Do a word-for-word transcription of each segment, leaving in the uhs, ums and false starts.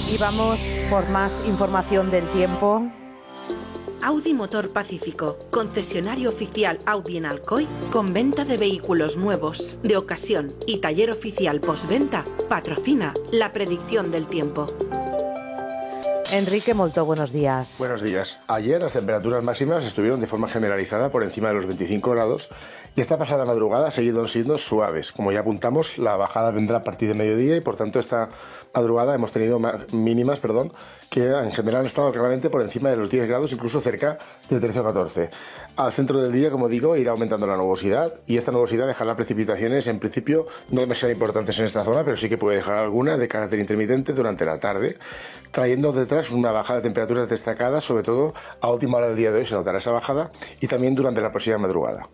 Y vamos por más información del tiempo. Audi Motor Pacífico, concesionario oficial Audi en Alcoy, con venta de vehículos nuevos, de ocasión y taller oficial postventa, patrocina la predicción del tiempo. Enrique Molto, buenos días. Buenos días. Ayer las temperaturas máximas estuvieron de forma generalizada por encima de los veinticinco grados y esta pasada madrugada seguido siendo suaves. Como ya apuntamos, la bajada vendrá a partir de mediodía y por tanto esta madrugada hemos tenido mínimas perdón, que en general han estado claramente por encima de los diez grados, incluso cerca de trece o catorce. Al centro del día, como digo, irá aumentando la nubosidad y esta nubosidad dejará precipitaciones en principio no demasiado importantes en esta zona, pero sí que puede dejar alguna de carácter intermitente durante la tarde, trayendo detrás una bajada de temperaturas destacada, sobre todo a última hora del día de hoy se notará esa bajada y también durante la próxima madrugada.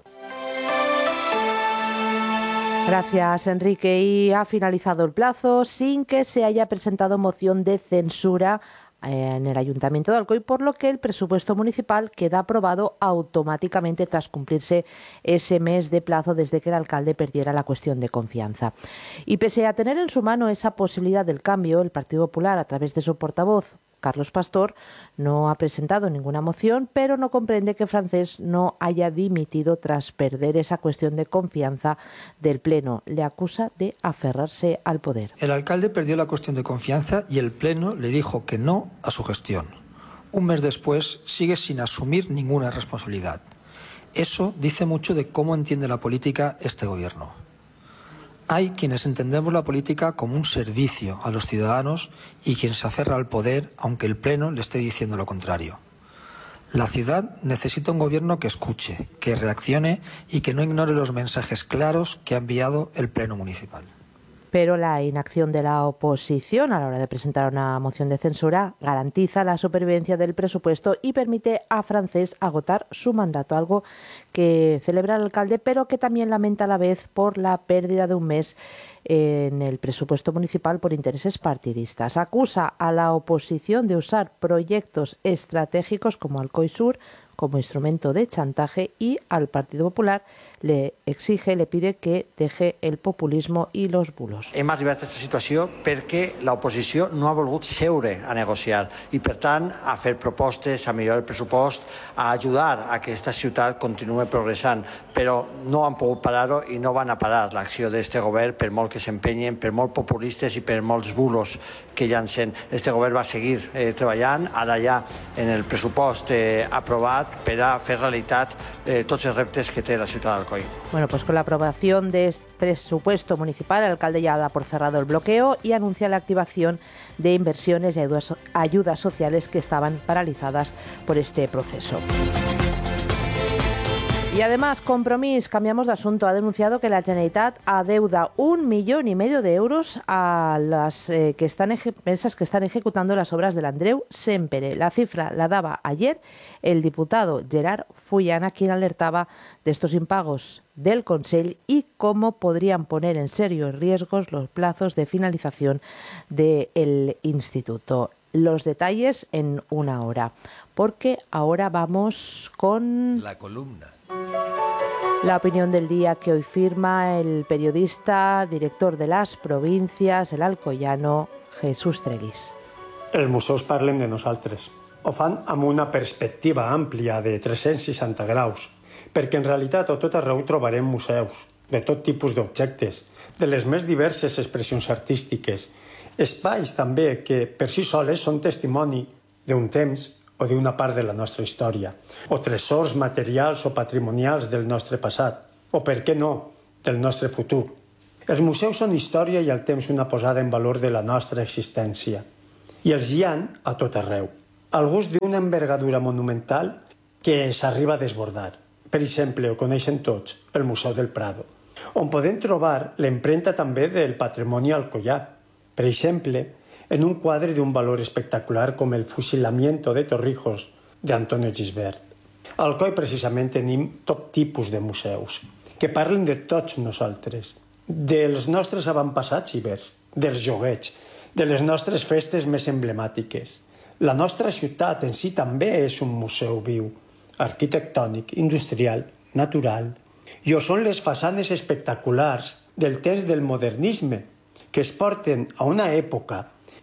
Gracias, Enrique. Y ha finalizado el plazo sin que se haya presentado moción de censura en el Ayuntamiento de Alcoy, por lo que el presupuesto municipal queda aprobado automáticamente tras cumplirse ese mes de plazo desde que el alcalde perdiera la cuestión de confianza. Y pese a tener en su mano esa posibilidad del cambio, el Partido Popular, a través de su portavoz, Carlos Pastor, no ha presentado ninguna moción, pero no comprende que Francés no haya dimitido tras perder esa cuestión de confianza del Pleno. Le acusa de aferrarse al poder. El alcalde perdió la cuestión de confianza y el Pleno le dijo que no a su gestión. Un mes después sigue sin asumir ninguna responsabilidad. Eso dice mucho de cómo entiende la política este gobierno. Hay quienes entendemos la política como un servicio a los ciudadanos y quien se aferra al poder aunque el Pleno le esté diciendo lo contrario. La ciudad necesita un gobierno que escuche, que reaccione y que no ignore los mensajes claros que ha enviado el Pleno municipal. Pero la inacción de la oposición a la hora de presentar una moción de censura garantiza la supervivencia del presupuesto y permite a Francés agotar su mandato, algo que celebra el alcalde, pero que también lamenta a la vez por la pérdida de un mes en el presupuesto municipal por intereses partidistas. Acusa a la oposición de usar proyectos estratégicos como Alcoy Sur como instrumento de chantaje y al Partido Popular le exige, le pide que deje el populismo i los bulos. Hem arribat a aquesta situació perquè l'oposició no ha volgut seure a negociar i, per tant, a fer propostes, a millorar el pressupost, a ajudar a que aquesta ciutat continuï progressant, però no han pogut parar-ho i no van a parar l'acció d'aquest govern per molt que s'empenyen, per molt populistes i per molts bulos que llancen. Este govern va seguir eh, treballant, ara ja en el pressupost eh, aprovat per a fer realitat eh, tots els reptes que té la ciutat d'Alcoi. Bueno, pues con la aprobación de este presupuesto municipal, el alcalde ya da por cerrado el bloqueo y anuncia la activación de inversiones y ayudas, ayudas sociales que estaban paralizadas por este proceso. Y además, Compromís, cambiamos de asunto, ha denunciado que la Generalitat adeuda un millón y medio de euros a las eh, que están empresas que están ejecutando las obras del Andreu Sempere. La cifra la daba ayer el diputado Gerard Fullana, quien alertaba de estos impagos del Consell y cómo podrían poner en serios riesgos los plazos de finalización del instituto. Los detalles en una hora, porque ahora vamos con la columna. La opinión del día que hoy firma el periodista, director de Las Provincias, el alcoyano, Jesús Treguis. Els museus parlen de nosaltres. Ho fan amb una perspectiva àmplia de tres-cents seixanta graus, perquè en realitat a tot arreu trobarem museus, de tot tipus d'objectes, de les més diverses expressions artístiques, espais també que per si soles són testimoni d'un temps o d'una part de la nostra història, o tresors materials o patrimonials del nostre passat, o, per què no, del nostre futur. Els museus són història i al temps una posada en valor de la nostra existència. I els hi ha a tot arreu. Alguns d'una envergadura monumental que s'arriba a desbordar. Per exemple, ho coneixen tots, el Museu del Prado, on podem trobar l'empremta també del patrimoni alcoià. Per exemple, en un quadre d'un valor espectacular com el Fusilamiento de Torrijos d'Antonio Gisbert. A Alcoi precisament tenim tot tipus de museus que parlen de tots nosaltres, dels nostres avantpassats ibers, dels joguets, de les nostres festes més emblemàtiques. La nostra ciutat en si també és un museu viu, arquitectònic, industrial, natural. I ho són les façanes espectaculars del temps del modernisme, que es porten a una època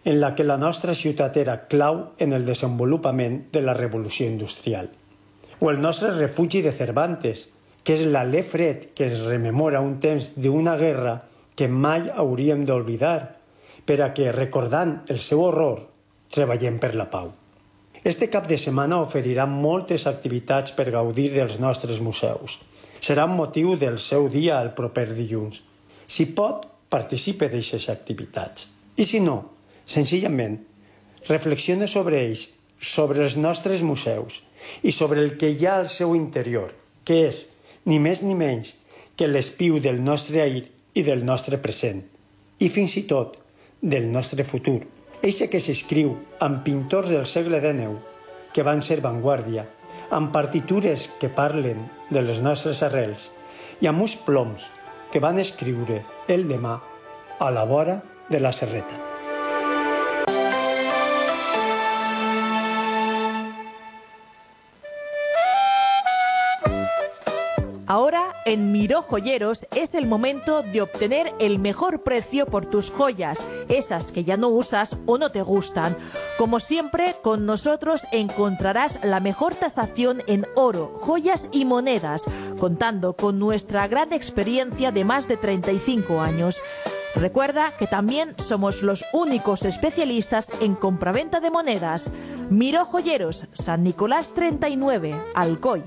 en la que la nostra ciutat era clau en el desenvolupament de la revolució industrial. O el nostre refugi de Cervantes, que és l'alè fred que es rememora un temps d'una guerra que mai hauríem d'oblidar, per a que, recordant el seu horror, treballem per la pau. Este cap de setmana oferirà moltes activitats per gaudir dels nostres museus. Serà motiu del seu dia el proper dilluns. Si pot, participe d'aquestes activitats. I si no, senzillament, reflexione sobre ells, sobre els nostres museus i sobre el que hi ha al seu interior, que és, ni més ni menys, que l'espiu del nostre ahir i del nostre present, i fins i tot del nostre futur. Eixe que s'escriu amb pintors del segle dinou, que van ser vanguardia, amb partitures que parlen de les nostres arrels i amb uns ploms que van escriure el demà a la vora de la serreta. Ahora, en Miró Joyeros es el momento de obtener el mejor precio por tus joyas, esas que ya no usas o no te gustan. Como siempre, con nosotros encontrarás la mejor tasación en oro, joyas y monedas, contando con nuestra gran experiencia de más de treinta y cinco años. Recuerda que también somos los únicos especialistas en compraventa de monedas. Miró Joyeros, San Nicolás treinta y nueve, Alcoy.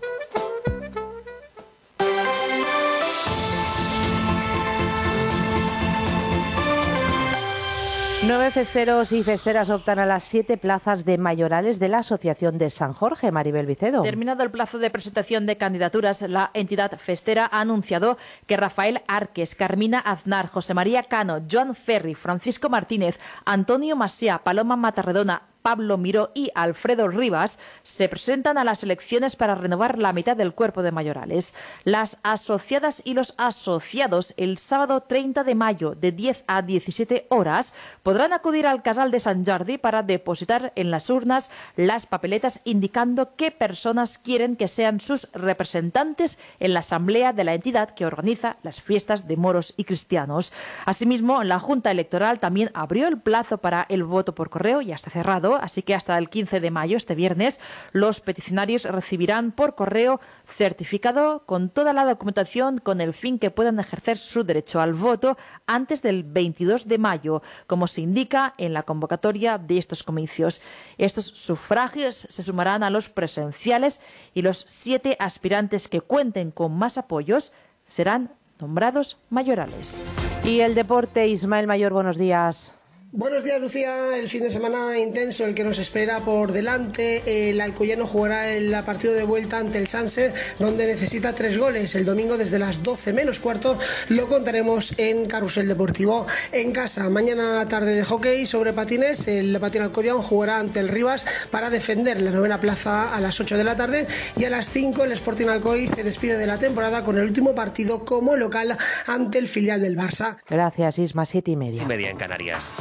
Nueve festeros y festeras optan a las siete plazas de mayorales de la Asociación de San Jorge. Maribel Vicedo. Terminado el plazo de presentación de candidaturas, la entidad festera ha anunciado que Rafael Arques, Carmina Aznar, José María Cano, Joan Ferri, Francisco Martínez, Antonio Macià, Paloma Matarredona, Pablo Miró y Alfredo Rivas se presentan a las elecciones para renovar la mitad del cuerpo de mayorales. Las asociadas y los asociados el sábado treinta de mayo de diez a diecisiete horas podrán acudir al Casal de Sant Jordi para depositar en las urnas las papeletas indicando qué personas quieren que sean sus representantes en la asamblea de la entidad que organiza las fiestas de moros y cristianos. Asimismo, la Junta Electoral también abrió el plazo para el voto por correo, ya está cerrado, así que hasta el quince de mayo, este viernes, los peticionarios recibirán por correo certificado con toda la documentación con el fin que puedan ejercer su derecho al voto antes del veintidós de mayo, como se indica en la convocatoria de estos comicios. Estos sufragios se sumarán a los presenciales y los siete aspirantes que cuenten con más apoyos serán nombrados mayorales. Y el deporte, Ismael Mayor, buenos días. Buenos días, Lucía. El fin de semana intenso, el que nos espera por delante. El alcoyano jugará el partido de vuelta ante el Sanse, donde necesita tres goles. El domingo desde las doce menos cuarto lo contaremos en Carrusel Deportivo en casa. Mañana tarde de hockey sobre patines. El Patín Alcoyano jugará ante el Rivas para defender la novena plaza a las ocho de la tarde. Y a las cinco el Sporting Alcoy se despide de la temporada con el último partido como local ante el filial del Barça. Gracias, Isma. Siete y media. Y media en Canarias.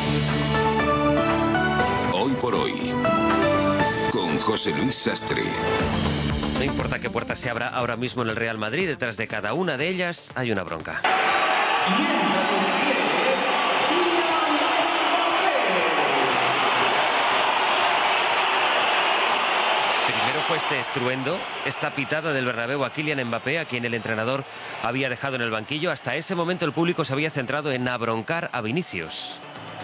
Hoy por hoy, con José Luis Sastre. No importa qué puerta se abra ahora mismo en el Real Madrid, detrás de cada una de ellas hay una bronca. Primero fue este estruendo, esta pitada del Bernabéu a Kylian Mbappé, a quien el entrenador había dejado en el banquillo. Hasta ese momento el público se había centrado en abroncar a Vinicius.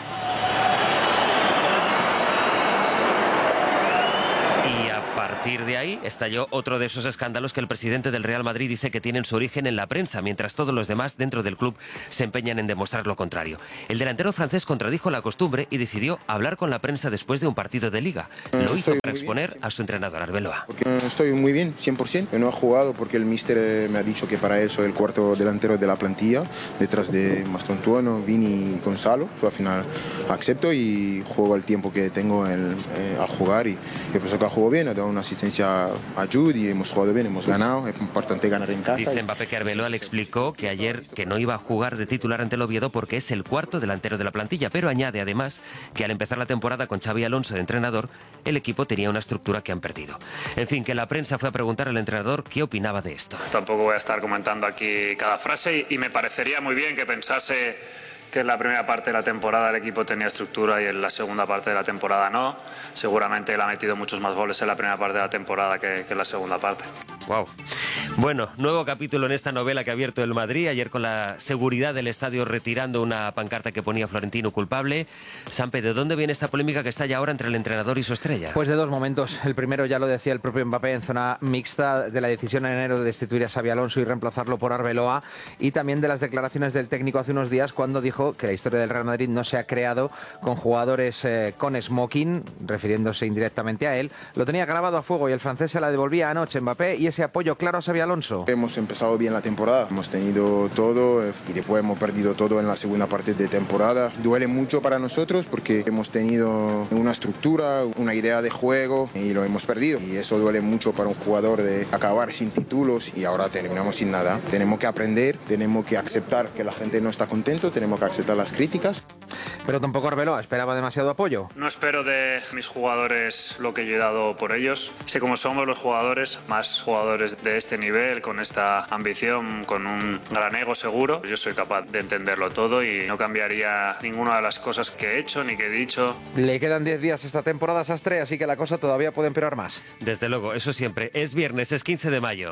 A partir de ahí estalló otro de esos escándalos que el presidente del Real Madrid dice que tienen su origen en la prensa, mientras todos los demás dentro del club se empeñan en demostrar lo contrario. El delantero francés contradijo la costumbre y decidió hablar con la prensa después de un partido de Liga. Lo hizo para exponer a su entrenador Arbeloa. Porque estoy muy bien, cien por ciento. No he jugado porque el míster me ha dicho que para él soy el cuarto delantero de la plantilla, detrás de Mastontuono, Vini y Gonzalo. So, al final acepto y juego el tiempo que tengo en, eh, a jugar y yo pienso que ha jugado bien, ha dado una asistencia a Jude y hemos jugado bien, hemos ganado, es importante ganar en casa. Dice Mbappé que Arbeloa le explicó que ayer que no iba a jugar de titular ante el Oviedo porque es el cuarto delantero de la plantilla, pero añade además que al empezar la temporada con Xavi Alonso de entrenador, el equipo tenía una estructura que han perdido. En fin, que la prensa fue a preguntar al entrenador qué opinaba de esto. Tampoco voy a estar comentando aquí cada frase y, y me parecería muy bien que pensase que en la primera parte de la temporada el equipo tenía estructura y en la segunda parte de la temporada no. Seguramente él ha metido muchos más goles en la primera parte de la temporada que, que en la segunda parte. Wow. Bueno, nuevo capítulo en esta novela que ha abierto el Madrid, ayer con la seguridad del estadio retirando una pancarta que ponía Florentino culpable. Sampe, ¿de dónde viene esta polémica que está ya ahora entre el entrenador y su estrella? Pues de dos momentos. El primero, ya lo decía el propio Mbappé en zona mixta, de la decisión en enero de destituir a Xabi Alonso y reemplazarlo por Arbeloa, y también de las declaraciones del técnico hace unos días cuando dijo que la historia del Real Madrid no se ha creado con jugadores eh, con smoking, refiriéndose indirectamente a él. Lo tenía grabado a fuego y el francés se la devolvía anoche Mbappé, y ese apoyo claro a Xabi Alonso. Hemos empezado bien la temporada, hemos tenido todo y después hemos perdido todo en la segunda parte de temporada. Duele mucho para nosotros porque hemos tenido una estructura, una idea de juego y lo hemos perdido. Y eso duele mucho para un jugador, de acabar sin títulos y ahora terminamos sin nada. Tenemos que aprender, tenemos que aceptar que la gente no está contento, tenemos que aceptar las críticas. Pero tampoco Arbeloa esperaba demasiado apoyo. No espero de mis jugadores lo que yo he dado por ellos. Sé cómo somos los jugadores, más jugadores de este nivel, con esta ambición, con un gran ego seguro. Yo soy capaz de entenderlo todo y no cambiaría ninguna de las cosas que he hecho ni que he dicho. Le quedan diez días esta temporada, Sastre, así que la cosa todavía puede empeorar más. Desde luego, eso siempre. Es viernes, es quince de mayo.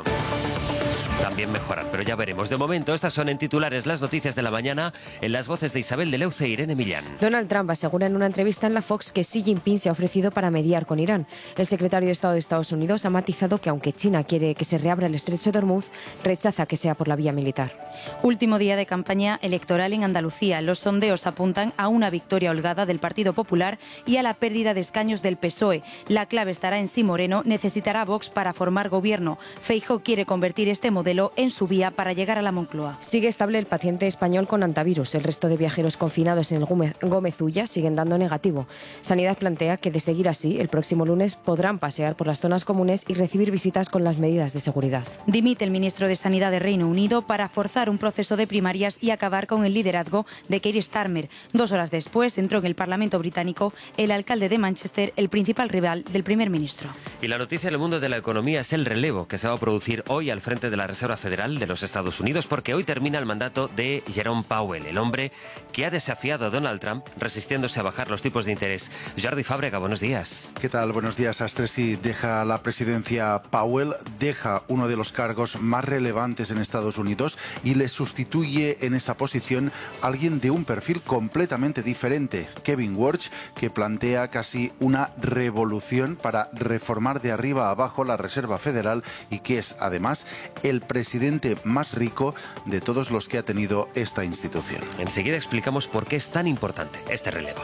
También mejorar, pero ya veremos. De momento, estas son en titulares las noticias de la mañana, en las voces de Isabel de Leuce e Irene Millán. Donald Trump asegura en una entrevista en la Fox que Xi Jinping se ha ofrecido para mediar con Irán. El secretario de Estado de Estados Unidos ha matizado que aunque China quiere que se reabra el estrecho de Hormuz, rechaza que sea por la vía militar. Último día de campaña electoral en Andalucía. Los sondeos apuntan a una victoria holgada del Partido Popular y a la pérdida de escaños del P S O E. La clave estará en si Moreno necesitará a Vox para formar gobierno. Feijóo quiere convertir este modelo en su vía para llegar a la Moncloa. Sigue estable el paciente español con antivirus. El resto de viajeros confinados en el Gómez Ulla siguen dando negativo. Sanidad plantea que, de seguir así, el próximo lunes podrán pasear por las zonas comunes y recibir visitas con las medidas de seguridad. Dimite el ministro de Sanidad de Reino Unido para forzar un proceso de primarias y acabar con el liderazgo de Keir Starmer. Dos horas después entró en el Parlamento británico el alcalde de Manchester, el principal rival del primer ministro. Y la noticia en el mundo de la economía es el relevo que se va a producir hoy al frente de la Reserva Federal de los Estados Unidos, porque hoy termina el mandato de Jerome Powell, el hombre que ha desafiado a Donald Trump resistiéndose a bajar los tipos de interés. Jordi Fábrega, buenos días. ¿Qué tal? Buenos días, Astres. Sí, deja la presidencia Powell, deja uno de los cargos más relevantes en Estados Unidos y le sustituye en esa posición alguien de un perfil completamente diferente, Kevin Warsh, que plantea casi una revolución para reformar de arriba a abajo la Reserva Federal y que es, además, el presidente más rico de todos los que ha tenido esta institución. Enseguida explicamos por qué es tan importante este relevo.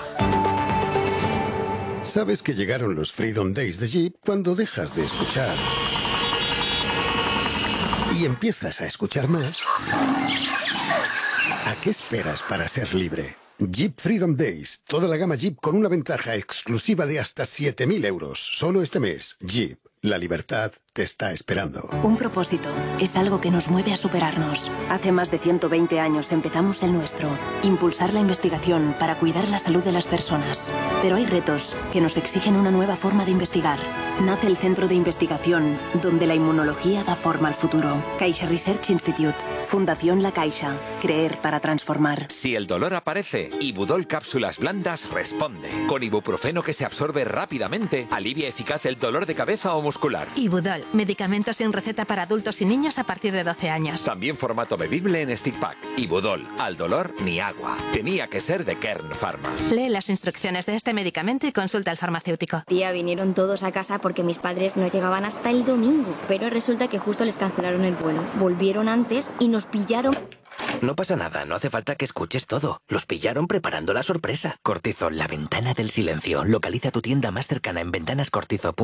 Sabes que llegaron los Freedom Days de Jeep cuando dejas de escuchar y empiezas a escuchar más. ¿A qué esperas para ser libre? Jeep Freedom Days, toda la gama Jeep con una ventaja exclusiva de hasta siete mil euros. Solo este mes. Jeep, la libertad te está esperando. Un propósito es algo que nos mueve a superarnos. Hace más de ciento veinte años empezamos el nuestro. Impulsar la investigación para cuidar la salud de las personas. Pero hay retos que nos exigen una nueva forma de investigar. Nace el Centro de Investigación, donde la inmunología da forma al futuro. Caixa Research Institute. Fundación La Caixa. Creer para transformar. Si el dolor aparece, Ibudol Cápsulas Blandas responde. Con ibuprofeno que se absorbe rápidamente, alivia eficaz el dolor de cabeza o muscular. Ibudol, medicamentos sin receta para adultos y niños a partir de doce años. También formato bebible en stick pack. Ibudol, al dolor ni agua. Tenía que ser de Kern Pharma. Lee las instrucciones de este medicamento y consulta al farmacéutico. Tía, vinieron todos a casa porque mis padres no llegaban hasta el domingo. Pero resulta que justo les cancelaron el vuelo. Volvieron antes y nos pillaron... No pasa nada, no hace falta que escuches todo. Los pillaron preparando la sorpresa. Cortizo, la ventana del silencio. Localiza tu tienda más cercana en ventanascortizo punto com.